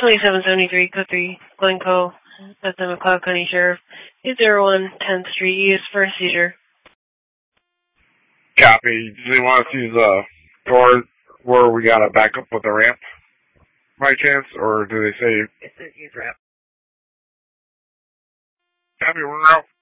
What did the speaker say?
2773, Code 3, Glencoe, at the McLeod County Sheriff. 801 10th Street, used for a seizure. Copy. Do they want us to use a door where we got to back up with a ramp by chance, or do they say... It says use ramp. Copy, we're out.